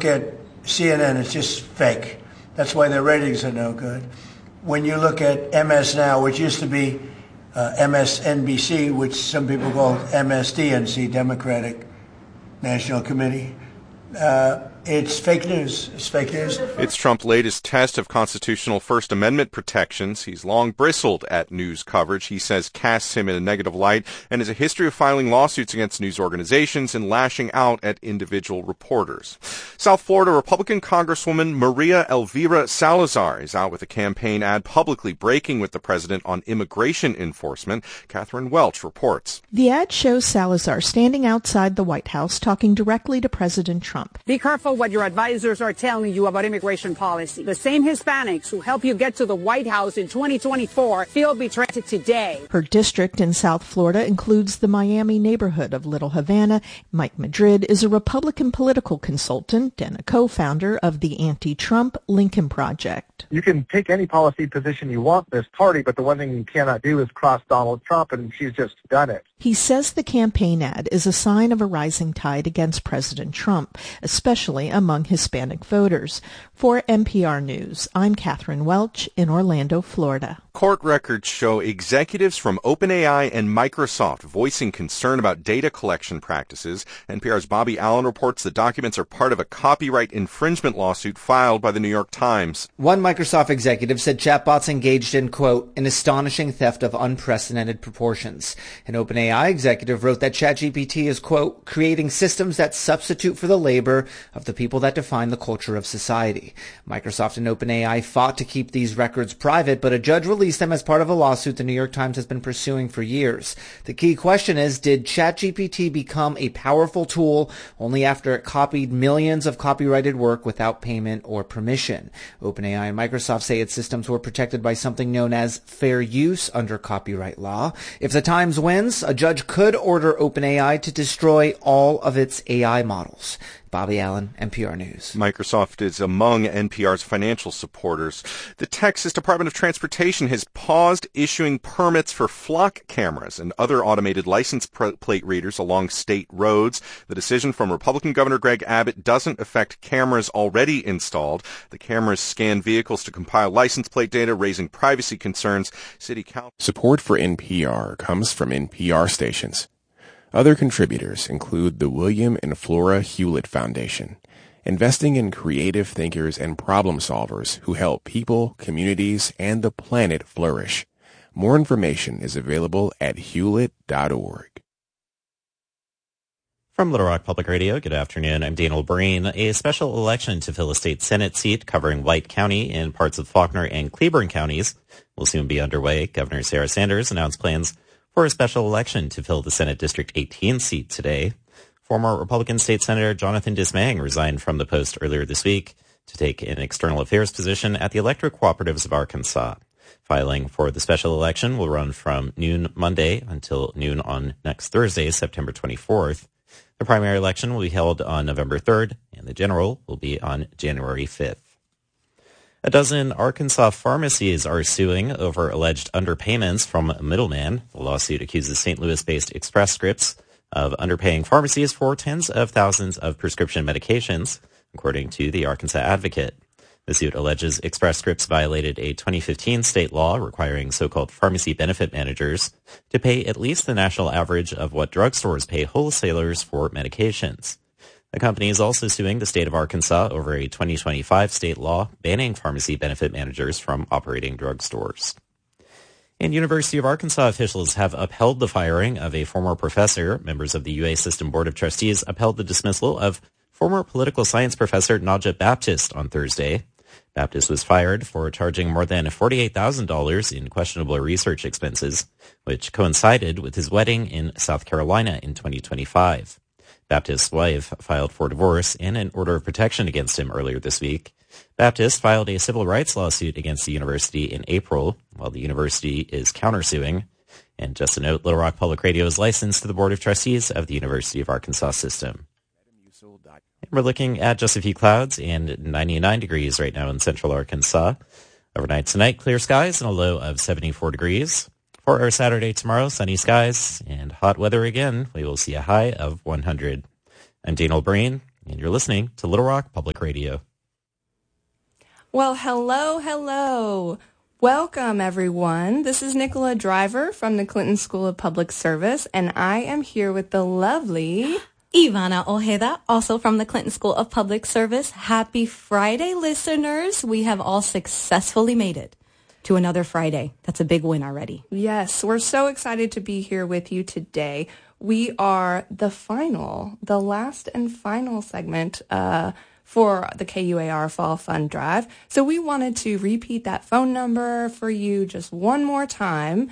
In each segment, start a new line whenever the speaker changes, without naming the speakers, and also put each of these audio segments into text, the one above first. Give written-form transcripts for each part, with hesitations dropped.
look at CNN, it's just fake. That's why their ratings are no good. When you look at MS Now, which used to be MSNBC, which some people call MSDNC, Democratic National Committee, it's fake news. It's fake news.
It's Trump's latest test of constitutional First Amendment protections. He's long bristled at news coverage he says casts him in a negative light and has a history of filing lawsuits against news organizations and lashing out at individual reporters. South Florida Republican Congresswoman Maria Elvira Salazar is out with a campaign ad publicly breaking with the president on immigration enforcement. Catherine Welch reports.
The ad shows Salazar standing outside the White House talking directly to President Trump.
Be careful what your advisors are telling you about immigration policy. The same Hispanics who help you get to the White House in 2024 feel betrayed today.
Her district in South Florida includes the Miami neighborhood of Little Havana. Mike Madrid is a Republican political consultant and a co-founder of the anti-Trump Lincoln Project.
You can take any policy position you want in this party, but the one thing you cannot do is cross Donald Trump, and she's just done it.
He says the campaign ad is a sign of a rising tide against President Trump, especially among Hispanic voters. For NPR News, I'm Catherine Welch in Orlando, Florida.
Court records show executives from OpenAI and Microsoft voicing concern about data collection practices. NPR's Bobby Allen reports the documents are part of a copyright infringement lawsuit filed by the New York Times.
One Microsoft executive said chatbots engaged in, quote, an astonishing theft of unprecedented proportions. An OpenAI executive wrote that ChatGPT is, quote, creating systems that substitute for the labor of the people that define the culture of society. Microsoft and OpenAI fought to keep these records private, but a judge released them as part of a lawsuit the New York Times has been pursuing for years. The key question is, did ChatGPT become a powerful tool only after it copied millions of copyrighted work without payment or permission? OpenAI and Microsoft say its systems were protected by something known as fair use under copyright law. If the Times wins, a judge could order OpenAI to destroy all of its AI models. Bobby Allen, NPR News.
Microsoft is among NPR's financial supporters. The Texas Department of Transportation has paused issuing permits for flock cameras and other automated license plate readers along state roads. The decision from Republican Governor Greg Abbott doesn't affect cameras already installed. The cameras scan vehicles to compile license plate data, raising privacy concerns. City Council.
Support for NPR comes from NPR stations. Other contributors include the William and Flora Hewlett Foundation, investing in creative thinkers and problem solvers who help people, communities, and the planet flourish. More information is available at hewlett.org.
From Little Rock Public Radio, good afternoon. I'm Daniel Breen. A special election to fill a state Senate seat covering White County and parts of Faulkner and Cleburne counties will soon be underway. Governor Sarah Sanders announced plans for a special election to fill the Senate District 18 seat today. Former Republican State Senator Jonathan Dismang resigned from the post earlier this week to take an external affairs position at the Electric Cooperatives of Arkansas. Filing for the special election will run from noon Monday until noon on next Thursday, September 24th. The primary election will be held on November 3rd, and the general will be on January 5th. A dozen Arkansas pharmacies are suing over alleged underpayments from a middleman. The lawsuit accuses St. Louis-based Express Scripts of underpaying pharmacies for tens of thousands of prescription medications, according to the Arkansas Advocate. The suit alleges Express Scripts violated a 2015 state law requiring so-called pharmacy benefit managers to pay at least the national average of what drugstores pay wholesalers for medications. The company is also suing the state of Arkansas over a 2025 state law banning pharmacy benefit managers from operating drugstores. And University of Arkansas officials have upheld the firing of a former professor. Members of the UA System Board of Trustees upheld the dismissal of former political science professor Najah Baptist on Thursday. Baptist was fired for charging more than $48,000 in questionable research expenses, which coincided with his wedding in South Carolina in 2025. Baptist's wife filed for divorce and an order of protection against him earlier this week. Baptist filed a civil rights lawsuit against the university in April, while the university is countersuing. And just a note, Little Rock Public Radio is licensed to the Board of Trustees of the University of Arkansas System. And we're looking at just a few clouds and 99 degrees right now in central Arkansas. Overnight tonight, clear skies and a low of 74 degrees. For our Saturday tomorrow, sunny skies and hot weather again. We will see a high of 100. I'm Daniel Breen, And you're listening to Little Rock Public Radio.
Well, hello. Welcome, everyone. This is Nicola Driver from the Clinton School of Public Service, and I am here with the lovely
Ivana Ojeda, also from the Clinton School of Public Service. Happy Friday, listeners. We have all successfully made it to another Friday. That's a big win already.
Yes, we're so excited to be here with you today. We are the last and final segment for the KUAR Fall Fund Drive. So we wanted to repeat that phone number for you just one more time.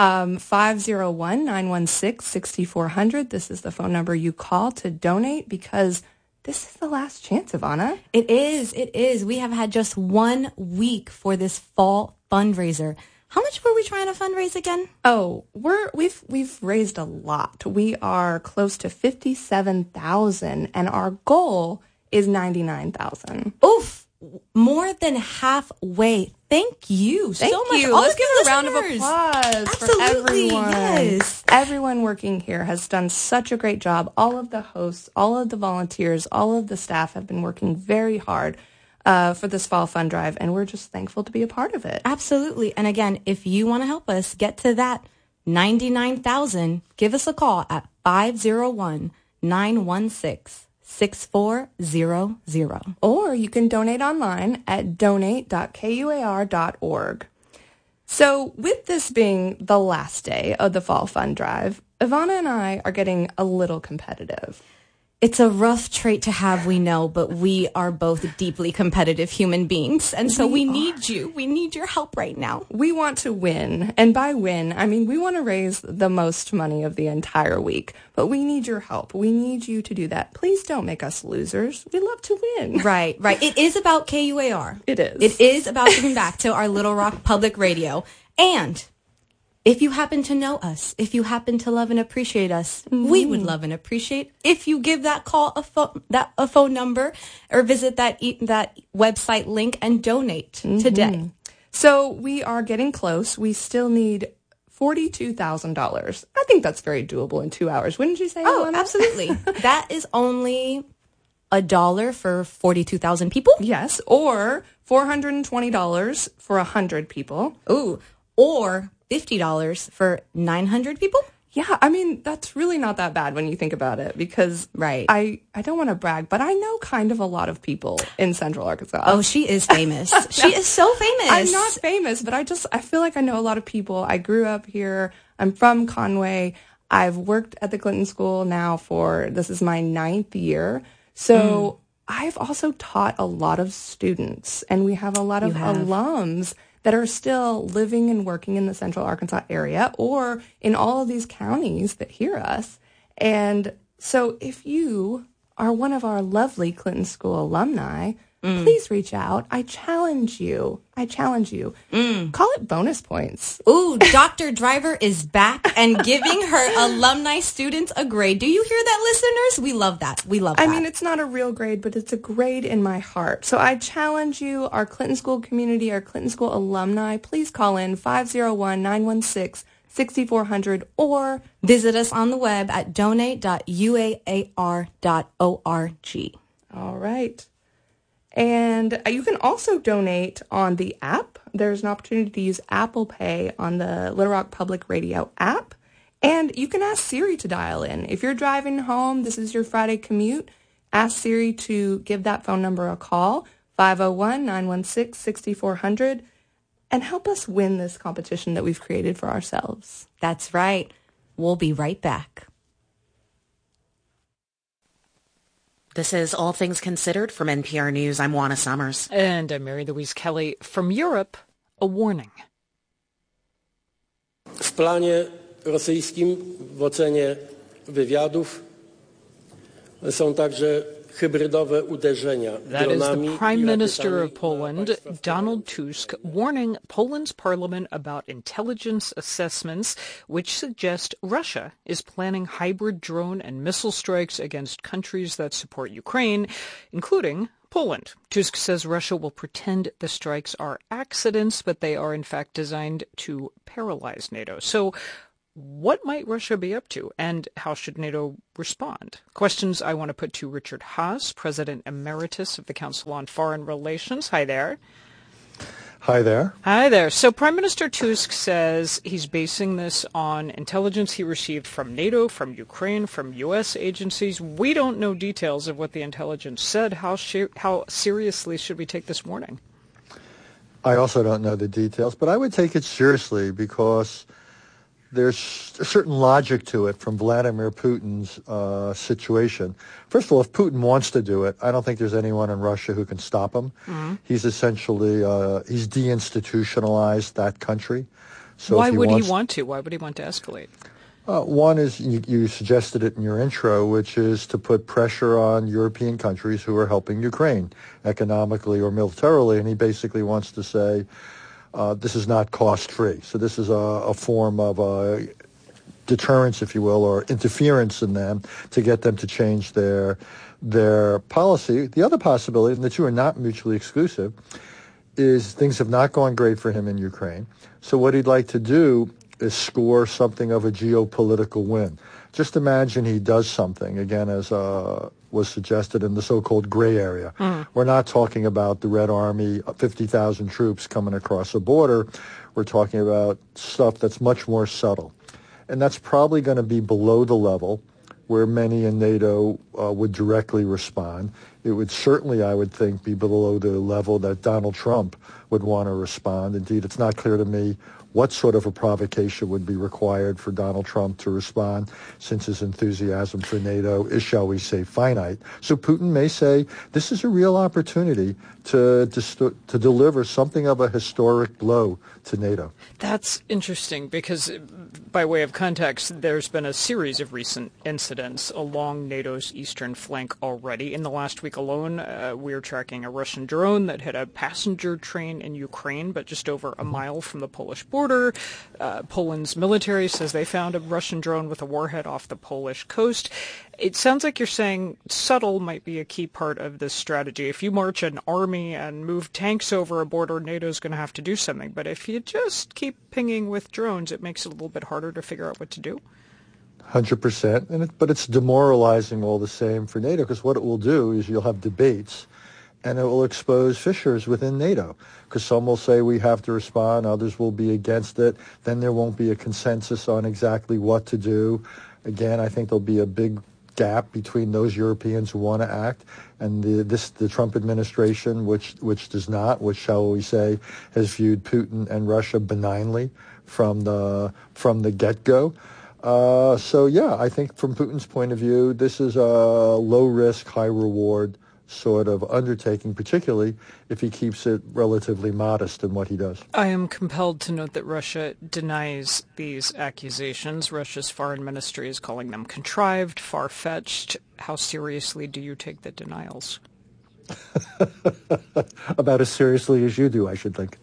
501-916-6400. This is the phone number you call to donate because this is the last chance, Ivana.
It is. We have had just 1 week for this fall fundraiser. How much were we trying to fundraise again?
Oh, we've raised a lot. We are close to 57,000 and our goal is 99,000.
Oof. More than halfway. Thank you so much.
Let's give a round of applause
Absolutely,
for everyone.
Yes.
Everyone working here has done such a great job. All of the hosts, all of the volunteers, all of the staff have been working very hard for this Fall Fund Drive, and we're just thankful to be a part of it.
Absolutely. And again, if you want to help us get to that 99,000, give us a call at 501-916-6400.
Or you can donate online at donate.kuar.org. So with this being the last day of the Fall Fund Drive, Ivana and I are getting a little competitive.
It's a rough trait to have, we know, but we are both deeply competitive human beings. And so we need you. We need your help right now.
We want to win. And by win, I mean we want to raise the most money of the entire week. But we need your help. We need you to do that. Please don't make us losers. We love to win.
Right. It is about KUAR.
It is.
It is about giving back to our Little Rock Public Radio. And if you happen to know us, if you happen to love and appreciate us, we would love and appreciate if you give that call a phone number or visit that website link and donate today.
So we are getting close. We still need $42,000. I think that's very doable in 2 hours. Wouldn't you say?
Oh, absolutely. That is only $1 for 42,000 people.
Yes, or $420 for 100 people.
Ooh, or $50 for 900 people?
Yeah, I mean, that's really not that bad when you think about it because I don't want to brag, but I know kind of a lot of people in Central Arkansas.
Oh, she is famous. She is so famous.
I'm not famous, but I feel like I know a lot of people. I grew up here. I'm from Conway. I've worked at the Clinton School now this is my 9th year. So I've also taught a lot of students, and we have a lot of alums that are still living and working in the Central Arkansas area or in all of these counties that hear us. And so if you are one of our lovely Clinton School alumni, please reach out. I challenge you. Call it bonus points.
Ooh, Dr. Driver is back and giving her alumni students a grade. Do you hear that, listeners? We love that.
I mean, it's not a real grade, but it's a grade in my heart. So I challenge you, our Clinton School community, our Clinton School alumni, please call in 501-916-6400 or
visit us on the web at donate.uaar.org.
All right. And you can also donate on the app. There's an opportunity to use Apple Pay on the Little Rock Public Radio app. And you can ask Siri to dial in. If you're driving home, this is your Friday commute, ask Siri to give that phone number a call, 501-916-6400, and help us win this competition that we've created for ourselves.
That's right. We'll be right back.
This is All Things Considered from NPR News. I'm Juana Summers.
And I'm Mary Louise Kelly. From Europe, a warning.
W planie rosyjskim w ocenie wywiadów są także hybrydowe uderzenia dronami.
That is the Prime Minister of Poland, Donald Tusk, warning Poland's parliament about intelligence assessments which suggest Russia is planning hybrid drone and missile strikes against countries that support Ukraine, including Poland. Tusk says Russia will pretend the strikes are accidents, but they are in fact designed to paralyze NATO. So What might Russia be up to, and how should NATO respond? Questions I want to put to Richard Haass, President Emeritus of the Council on Foreign Relations. Hi there.
Hi there.
Hi there. So Prime Minister Tusk says he's basing this on intelligence he received from NATO, from Ukraine, from U.S. agencies. We don't know details of what the intelligence said. How seriously should we take this warning?
I also don't know the details, but I would take it seriously because there's a certain logic to it from Vladimir Putin's situation. First of all, if Putin wants to do it, I don't think there's anyone in Russia who can stop him. Mm-hmm. He's essentially, he's deinstitutionalized that country. So
Why would he want to? Why would he want to escalate?
One is, you suggested it in your intro, which is to put pressure on European countries who are helping Ukraine economically or militarily, and he basically wants to say, this is not cost-free. So this is a form of deterrence, if you will, or interference in them to get them to change their policy. The other possibility, and the two are not mutually exclusive, is things have not gone great for him in Ukraine. So what he'd like to do is score something of a geopolitical win. Just imagine he does something, again, as was suggested in the so-called gray area. We're not talking about the Red Army, 50,000 troops coming across a border. We're talking about stuff that's much more subtle. And that's probably going to be below the level where many in NATO would directly respond. It would certainly, I would think, be below the level that Donald Trump would want to respond. Indeed, it's not clear to me what sort of a provocation would be required for Donald Trump to respond, since his enthusiasm for NATO is, shall we say, finite. So Putin may say, this is a real opportunity to deliver something of a historic blow to NATO.
That's interesting because, by way of context, there's been a series of recent incidents along NATO's eastern flank already. In the last week alone, we're tracking a Russian drone that hit a passenger train in Ukraine, but just over a mile from the Polish border. Poland's military says they found a Russian drone with a warhead off the Polish coast. It sounds like you're saying subtle might be a key part of this strategy. If you march an army and move tanks over a border, NATO's going to have to do something. But if you just keep pinging with drones, it makes it a little bit harder to figure out what to do.
100%. But it's demoralizing all the same for NATO, because what it will do is you'll have debates and it will expose fissures within NATO, because some will say we have to respond, others will be against it. Then there won't be a consensus on exactly what to do. Again, I think there'll be a big gap between those Europeans who want to act and the Trump administration, which does not, which, shall we say, has viewed Putin and Russia benignly from the get-go. So yeah, I think from Putin's point of view, this is a low-risk, high-reward sort of undertaking, particularly if he keeps it relatively modest in what he does.
I am compelled to note that Russia denies these accusations. Russia's foreign ministry is calling them contrived, far-fetched. How seriously do you take the denials?
About as seriously as you do, I should think.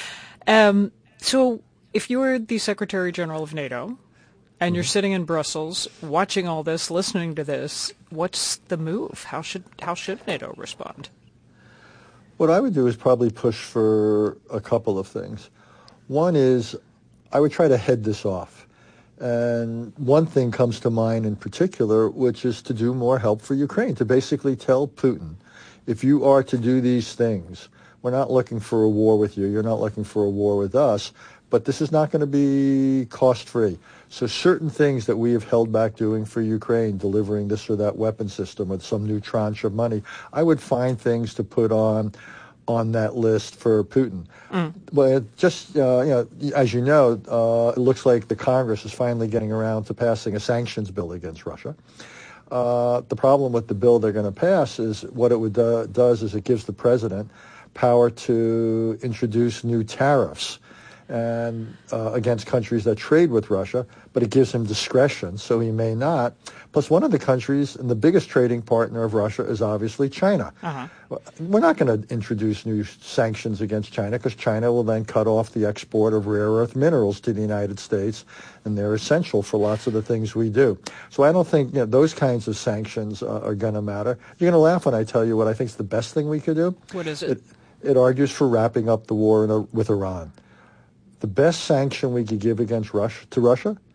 So if you were the Secretary General of NATO, and you're sitting in Brussels, watching all this, listening to this, what's the move? How should NATO respond?
What I would do is probably push for a couple of things. One is I would try to head this off. And one thing comes to mind in particular, which is to do more help for Ukraine, to basically tell Putin, if you are to do these things, we're not looking for a war with you, you're not looking for a war with us, but this is not going to be cost-free. So certain things that we have held back doing for Ukraine, delivering this or that weapon system with some new tranche of money, I would find things to put on that list for Putin. Well, just, as you know, it looks like the Congress is finally getting around to passing a sanctions bill against Russia. The problem with the bill they're going to pass is what it does is it gives the president power to introduce new tariffs and against countries that trade with Russia, but it gives him discretion, so he may not. Plus, one of the countries and the biggest trading partner of Russia is obviously China. We're not going to introduce new sanctions against China because China will then cut off the export of rare earth minerals to the United States, and they're essential for lots of the things we do. So I don't think those kinds of sanctions are going to matter. You're going to laugh when I tell you what I think is the best thing we could do.
What is it?
It argues for wrapping up the war with Iran. The best sanction we could give against Russia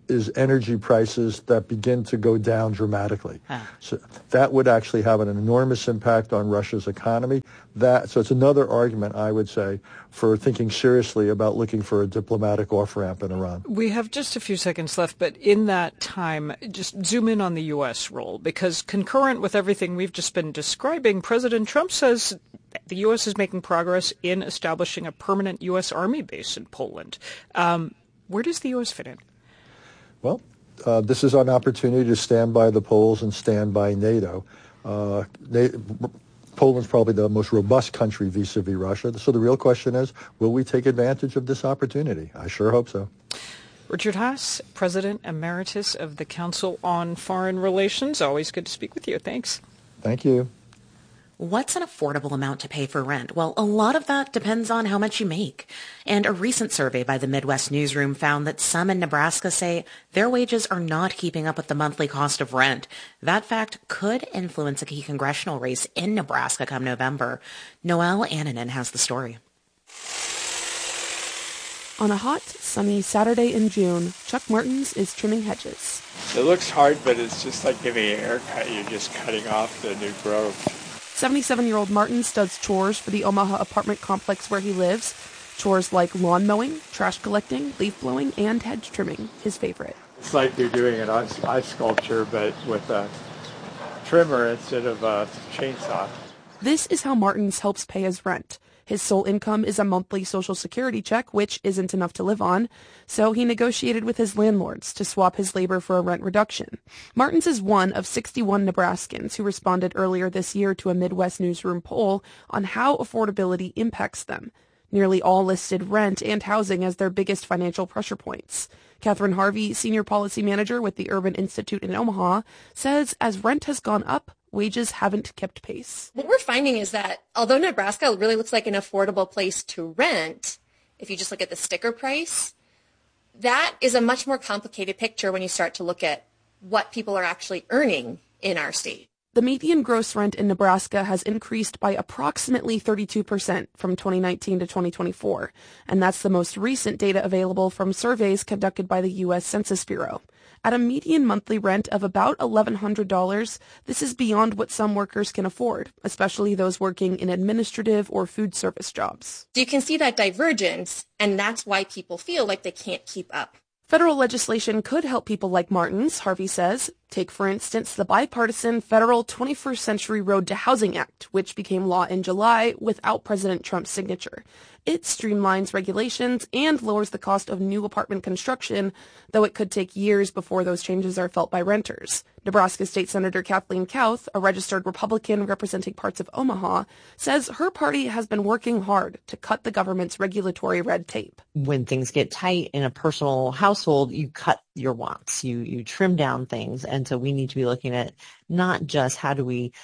is energy prices that begin to go down dramatically. So that would actually have an enormous impact on Russia's economy. So it's another argument, I would say, for thinking seriously about looking for a diplomatic off-ramp in Iran.
We have just a few seconds left, but in that time, just zoom in on the U.S. role, because concurrent with everything we've just been describing, President Trump says the U.S. is making progress in establishing a permanent U.S. Army base in Poland. Where does the U.S. fit in?
Well, this is an opportunity to stand by the Poles and stand by NATO. Poland's probably the most robust country vis-a-vis Russia. So the real question is, will we take advantage of this opportunity? I sure hope so.
Richard Haass, President Emeritus of the Council on Foreign Relations. Always good to speak with you. Thanks.
Thank you.
What's an affordable amount to pay for rent? Well, a lot of that depends on how much you make. And a recent survey by the Midwest Newsroom found that some in Nebraska say their wages are not keeping up with the monthly cost of rent. That fact could influence a key congressional race in Nebraska come November. Noelle Annanen has the story.
On a hot, sunny Saturday in June, Chuck Martins is trimming hedges.
It looks hard, but it's just like giving a haircut. You're just cutting off the new growth.
77-year-old Martins does chores for the Omaha apartment complex where he lives. Chores like lawn mowing, trash collecting, leaf blowing, and hedge trimming, his favorite.
It's like you're doing an ice sculpture, but with a trimmer instead of a chainsaw.
This is how Martins helps pay his rent. His sole income is a monthly Social Security check, which isn't enough to live on, so he negotiated with his landlords to swap his labor for a rent reduction. Martins is one of 61 Nebraskans who responded earlier this year to a Midwest Newsroom poll on how affordability impacts them. Nearly all listed rent and housing as their biggest financial pressure points. Catherine Harvey, Senior Policy Manager with the Urban Institute in Omaha, says as rent has gone up, wages haven't kept pace.
What we're finding is that although Nebraska really looks like an affordable place to rent, if you just look at the sticker price, that is a much more complicated picture when you start to look at what people are actually earning in our state.
The median gross rent in Nebraska has increased by approximately 32% from 2019 to 2024, and that's the most recent data available from surveys conducted by the U.S. Census Bureau. At a median monthly rent of about $1,100, this is beyond what some workers can afford, especially those working in administrative or food service jobs.
So you can see that divergence, and that's why people feel like they can't keep up.
Federal legislation could help people like Martins, Harvey says. Take, for instance, the bipartisan federal 21st Century Road to Housing Act, which became law in July without President Trump's signature. It streamlines regulations and lowers the cost of new apartment construction, though it could take years before those changes are felt by renters. Nebraska State Senator Kathleen Kauth, a registered Republican representing parts of Omaha, says her party has been working hard to cut the government's regulatory red tape.
When things get tight in a personal household, you cut your wants, you trim down things. And so we need to be looking at not just how do we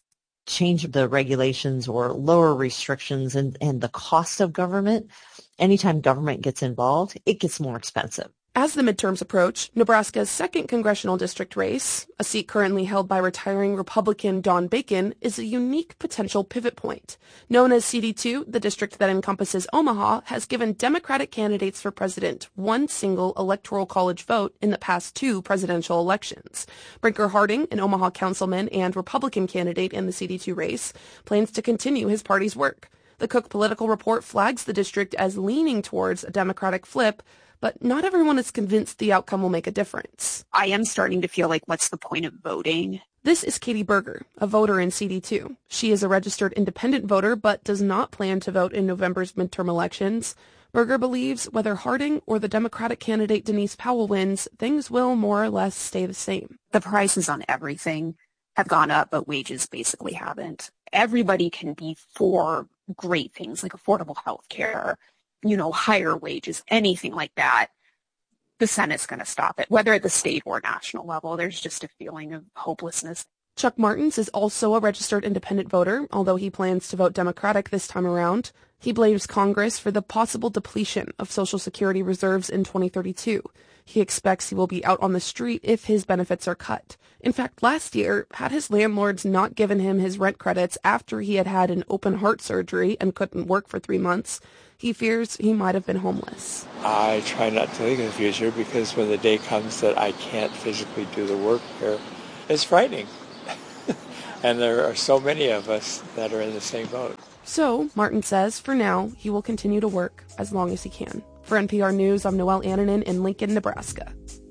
change the regulations or lower restrictions and the cost of government. Anytime government gets involved, it gets more expensive.
As the midterms approach, Nebraska's 2nd congressional district race, a seat currently held by retiring Republican Don Bacon, is a unique potential pivot point. Known as CD2, the district that encompasses Omaha has given Democratic candidates for president one single electoral college vote in the past 2 presidential elections. Brinker Harding, an Omaha councilman and Republican candidate in the CD2 race, plans to continue his party's work. The Cook Political Report flags the district as leaning towards a Democratic flip, but not everyone is convinced the outcome will make a difference.
I am starting to feel like, what's the point of voting?
This is Katie Berger, a voter in CD2. She is a registered independent voter, but does not plan to vote in November's midterm elections. Berger believes whether Harding or the Democratic candidate Denise Powell wins, things will more or less stay the same.
The prices on everything have gone up, but wages basically haven't. Everybody can be for great things like affordable health care, higher wages, anything like that. The Senate's going to stop it, whether at the state or national level. There's just a feeling of hopelessness.
Chuck Martins is also a registered independent voter, although he plans to vote Democratic this time around. He blames Congress for the possible depletion of Social Security reserves in 2032. He expects he will be out on the street if his benefits are cut. In fact, last year, had his landlords not given him his rent credits after he had had an open heart surgery and couldn't work for 3 months, he fears he might have been homeless.
I try not to think of the future because when the day comes that I can't physically do the work here, it's frightening. And there are so many of us that are in the same boat.
So, Martin says, for now, he will continue to work as long as he can. For NPR News, I'm Noelle Annanen in Lincoln, Nebraska.